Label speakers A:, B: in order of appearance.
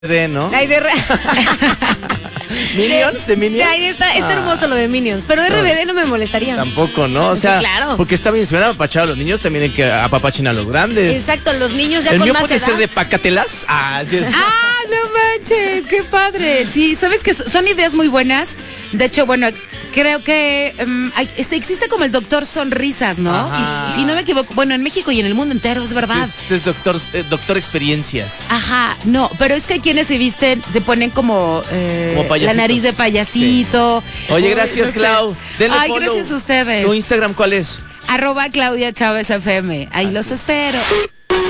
A: ¿no?
B: La de
A: ¿Minions? ¿De Minions?
B: Ahí está hermoso lo de Minions. Pero RBD no me molestaría.
A: Tampoco, ¿no? O sea,
B: sí, claro.
A: Porque está bien, si hubieran apapachado a los niños, también hay que apapachen a los grandes.
B: Exacto, los niños ya
A: El
B: con
A: mío
B: más
A: puede
B: edad.
A: ser de Pacatelas. Sí es.
C: ¡Ah, no manches! ¡Qué padre! Sí, sabes que son ideas muy buenas. De hecho, bueno, creo que existe como el doctor Sonrisas, ¿no? Si no me equivoco. Bueno, en México y en el mundo entero, es verdad.
A: Este es doctor Experiencias.
C: Ajá, no, pero es que hay quienes se visten, te ponen como la nariz de payasito.
A: Sí. Oye, gracias,
C: no sé.
A: Clau. Denle
C: Ay,
A: follow.
C: gracias a ustedes.
A: ¿Tu Instagram cuál es?
C: @Claudia Chávez FM. Ahí los espero.